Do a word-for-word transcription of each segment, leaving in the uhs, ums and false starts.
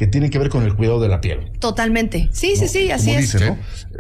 que tienen que ver con el cuidado de la piel. Totalmente. Sí, ¿no? sí, sí, así Como es. Dice, ¿no?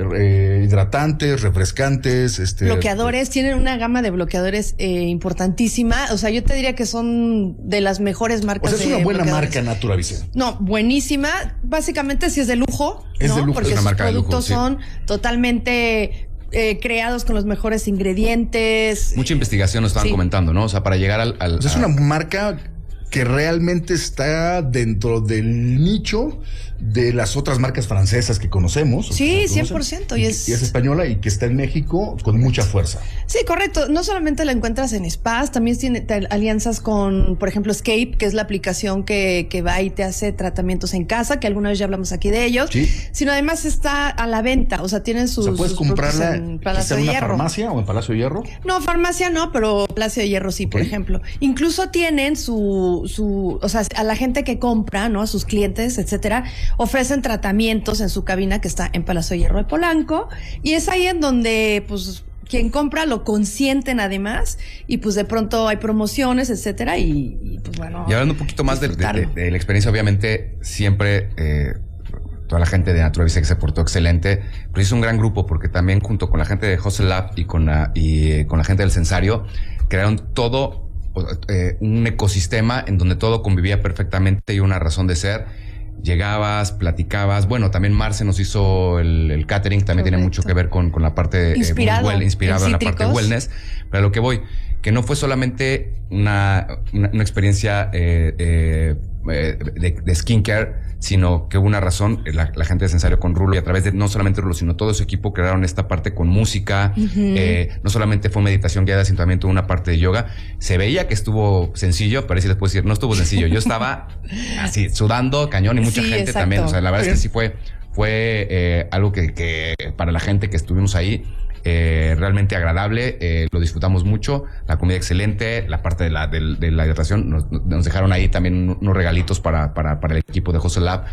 Eh, hidratantes, refrescantes, este bloqueadores, tienen una gama de bloqueadores eh, importantísima. O sea, yo te diría que son de las mejores marcas. O sea, es una de buena marca Naturavise. No, buenísima. Básicamente sí es de lujo, es ¿no? de lujo, porque es una sus marca productos de lujo, son sí. totalmente eh, creados con los mejores ingredientes. Mucha investigación nos estaban sí. comentando, ¿no? O sea, para llegar al... al o sea, es una marca que realmente está dentro del nicho de las otras marcas francesas que conocemos. Sí, que cien por ciento. Y, y, es... y es española y que está en México con mucha fuerza. Sí, correcto. No solamente la encuentras en spas, también tiene alianzas con, por ejemplo, Escape, que es la aplicación que, que va y te hace tratamientos en casa, que alguna vez ya hablamos aquí de ellos. Sí. Sino además está a la venta, o sea, tienen sus... O sea, ¿puedes sus comprarla en Palacio en una Hierro. farmacia o en Palacio de Hierro? No, farmacia no, pero Palacio de Hierro sí, okay. Por ejemplo. Incluso tienen su, su, o sea, a la gente que compra, ¿no? A sus clientes, etcétera, ofrecen tratamientos en su cabina que está en Palacio de Hierro de Polanco, y es ahí en donde, pues, quien compra lo consienten además, y pues de pronto hay promociones, etcétera, y, y pues bueno. Y hablando un poquito más de, de, de, de la experiencia, obviamente, siempre eh, toda la gente de Naturavise que se portó excelente, pero hizo un gran grupo, porque también junto con la gente de Hustle Lab y con la, y con la gente del Sensario, crearon todo eh, un ecosistema en donde todo convivía perfectamente y una razón de ser. Llegabas, platicabas. Bueno, también Marce nos hizo el, el catering, también Correcto. Tiene mucho que ver con, con la parte inspirado, eh, well, inspirado en, en la parte de wellness. Pero a lo que voy, que no fue solamente una, una, una experiencia eh, eh, de, de skincare, sino que hubo una razón, la, la gente de Sensario con Rulo, y a través de no solamente Rulo, sino todo su equipo crearon esta parte con música. Uh-huh. eh, no solamente fue meditación guiada, sino también tuvo una parte de yoga. Se veía que estuvo sencillo, pero ahí sí les puedo decir, no estuvo sencillo. Yo estaba así, sudando cañón, y mucha sí, gente exacto. también. O sea, la verdad es que sí fue, fue eh, algo que, que para la gente que estuvimos ahí, Eh, realmente agradable, eh, lo disfrutamos mucho, la comida excelente, la parte de la, de, de la hidratación, nos, nos dejaron ahí también unos regalitos para, para, para el equipo de Hustle Lab,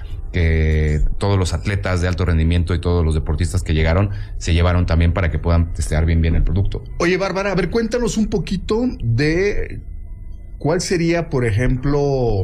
que todos los atletas de alto rendimiento y todos los deportistas que llegaron se llevaron también para que puedan testear bien bien el producto. Oye, Bárbara, a ver, cuéntanos un poquito de cuál sería, por ejemplo,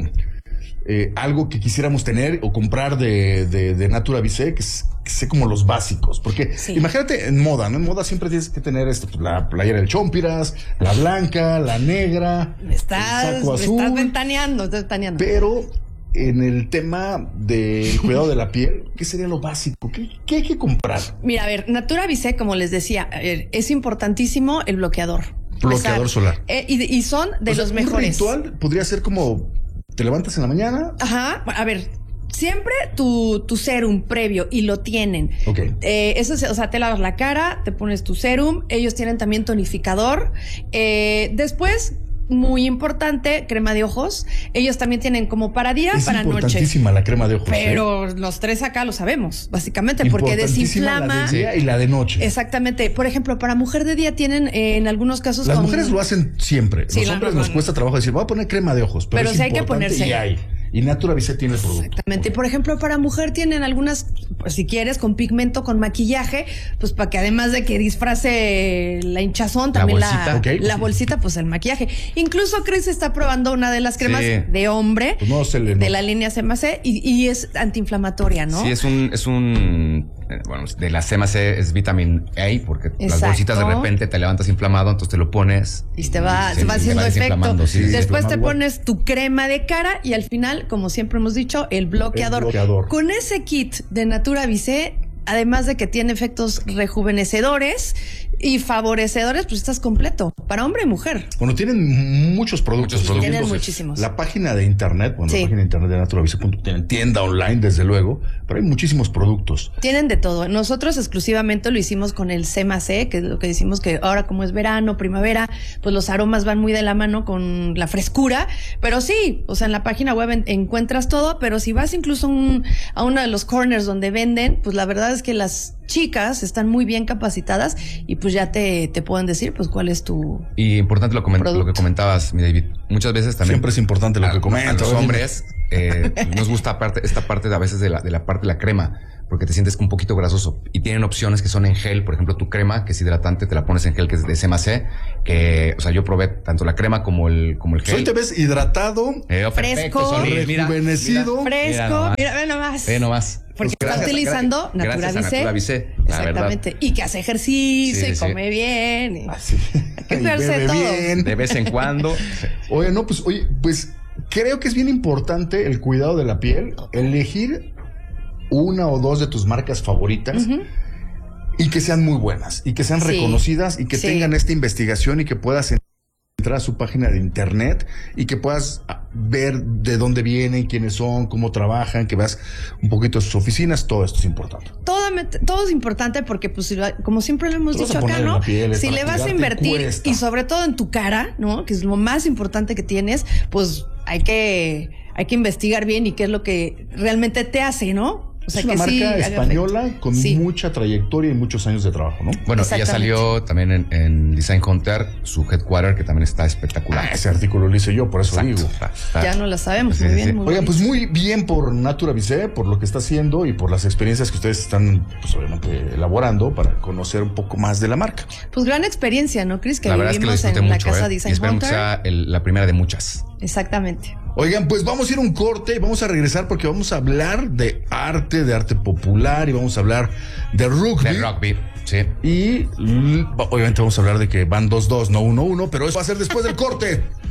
eh, algo que quisiéramos tener o comprar de, de, de Naturavise, que es que sé como los básicos, porque sí. Imagínate en moda, ¿no? En moda siempre tienes que tener este, pues, la playera del Chompiras, la blanca, la negra, me estás, el saco azul. Me estás ventaneando, estás ventaneando. Pero en el tema del cuidado de la piel, ¿qué sería lo básico? ¿Qué, qué hay que comprar? Mira, a ver, Naturavise, como les decía, es importantísimo el bloqueador. Bloqueador o sea, solar. Eh, y, y son de o sea, los mejores. Un ritual podría ser como, te levantas en la mañana. Ajá, a ver, siempre tu, tu serum previo, y lo tienen. Ok. Eh, eso es, o sea, te lavas la cara, te pones tu serum, ellos tienen también tonificador. Eh, después, muy importante, crema de ojos. Ellos también tienen como para día, es para noche. Es importantísima la crema de ojos. Pero ¿eh? Los tres acá lo sabemos, básicamente, porque desinflama. La de día y la de noche. Exactamente. Por ejemplo, para mujer de día tienen eh, en algunos casos. Las con... mujeres lo hacen siempre. Sí, los hombres nos cuesta trabajo decir, voy a poner crema de ojos. Pero, pero es sí hay que ponerse. Y hay. Y Naturavise tiene el producto. Exactamente. Okay. Por ejemplo, para mujer tienen algunas, pues, si quieres, con pigmento, con maquillaje, pues para que además de que disfrace la hinchazón, también la bolsita, la, okay. la bolsita, pues el maquillaje. Incluso Chris está probando una de las cremas sí. de hombre, pues no se le, de no. la línea C M C, y, y es antiinflamatoria, ¿no? Sí, es un, es un, bueno, de la C M C es vitamin A, porque Exacto. las bolsitas de repente te levantas inflamado, entonces te lo pones y te va, y se, se va haciendo va efecto. Sí, Después te pones tu crema de cara y al final, como siempre hemos dicho, el bloqueador. El bloqueador. Con ese kit de Naturavise, además de que tiene efectos rejuvenecedores y favorecedores, pues estás completo, para hombre y mujer. Bueno, tienen muchos productos. Muchos productos. Tienen muchísimos. La página de internet, bueno, sí. la página de internet de Naturavise, tienen tienda online, desde luego, pero hay muchísimos productos. Tienen de todo. Nosotros exclusivamente lo hicimos con el C M C, que es lo que decimos que ahora como es verano, primavera, pues los aromas van muy de la mano con la frescura, pero sí, o sea, en la página web en, encuentras todo, pero si vas incluso un, a uno de los corners donde venden, pues la verdad es que las chicas están muy bien capacitadas y pues ya te, te pueden decir pues cuál es tu Y importante lo, coment- lo que comentabas, mi David. Muchas veces también... Siempre es importante lo que comentas. Los hombres eh, nos gusta aparte, esta parte de a veces de la, de la parte de la crema, porque te sientes un poquito grasoso. Y tienen opciones que son en gel, por ejemplo, tu crema, que es hidratante, te la pones en gel, que es de C M C, que, o sea, yo probé tanto la crema como el, como el gel. Hoy te ves hidratado, Eh, oh, perfecto, Fresco. Solís, mira, rejuvenecido. mira, Fresco, mira nomás. mira, ve nomás. Ve nomás. Porque Pues está gracias, utilizando gracias, Natura gracias a Visé. Natura Visé, la Exactamente. verdad. Y que hace ejercicio Sí, y sí. come bien. y- Así. Hay que Y cuidarse de bebe todo. bien. De vez en cuando. Oye, no, pues, oye, pues creo que es bien importante el cuidado de la piel, elegir una o dos de tus marcas favoritas Ujú. y que sean muy buenas y que sean Sí. reconocidas y que Sí. tengan esta investigación y que puedas entrar a su página de internet y que puedas ah, ver de dónde vienen, quiénes son, cómo trabajan, que veas un poquito sus oficinas, todo esto es importante. Todo, me- todo es importante porque, pues, si lo- como siempre lo hemos Te vas dicho a acá, poner en ¿no? la piel, Si para le vas a cuidarte invertir cuesta. y sobre todo en tu cara, ¿no? Que es lo más importante que tienes, pues hay que, hay que investigar bien y qué es lo que realmente te hace, ¿no? O sea, es una que marca sí haga española efecto. con Sí. mucha trayectoria y muchos años de trabajo, ¿no? Bueno, ya Exactamente. salió también en, en Design Hunter su headquarter, que también está espectacular. Ah, ese artículo lo hice yo, por eso Exacto. digo. Está- está- Ya no la sabemos Sí, muy sí, bien. sí. Muy Oigan, bonito. pues muy bien por Natura Visé, por lo que está haciendo y por las experiencias que ustedes están, pues obviamente, elaborando para conocer un poco más de la marca. Pues gran experiencia, ¿no, Chris? Que la verdad es que lo vivimos disfruté en mucho, la casa ¿eh? Y Design esperemos que Hunter. sea el- la primera de muchas. Exactamente. Oigan, pues vamos a ir a un corte y vamos a regresar porque vamos a hablar de arte, de arte popular y vamos a hablar de rugby. De rugby, sí. Y l- obviamente vamos a hablar de que van dos dos, no uno uno, pero eso va a ser después del corte.